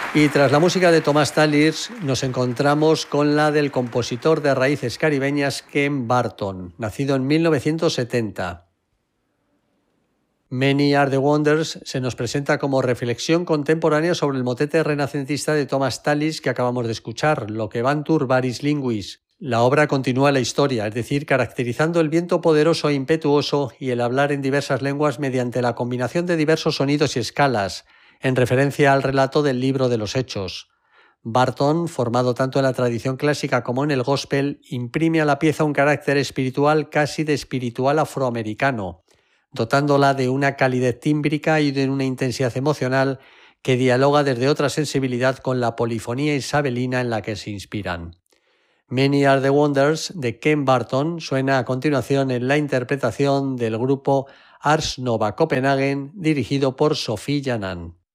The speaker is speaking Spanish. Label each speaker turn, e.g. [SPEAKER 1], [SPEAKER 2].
[SPEAKER 1] Y tras la música de Tomás Tallis, nos encontramos con la del compositor de raíces caribeñas Ken Barton, nacido en 1970. Many Are the Wonders se nos presenta como reflexión contemporánea sobre el motete renacentista de Tomás Tallis que acabamos de escuchar, Loquebantur Varis Linguis. La obra continúa la historia, es decir, caracterizando el viento poderoso e impetuoso y el hablar en diversas lenguas mediante la combinación de diversos sonidos y escalas, en referencia al relato del Libro de los Hechos. Barton, formado tanto en la tradición clásica como en el gospel, imprime a la pieza un carácter espiritual casi de espiritual afroamericano, dotándola de una calidez tímbrica y de una intensidad emocional que dialoga desde otra sensibilidad con la polifonía isabelina en la que se inspiran. Many Are the Wonders de Ken Barton suena a continuación en la interpretación del grupo Ars Nova Copenhagen dirigido por Sophie Janan.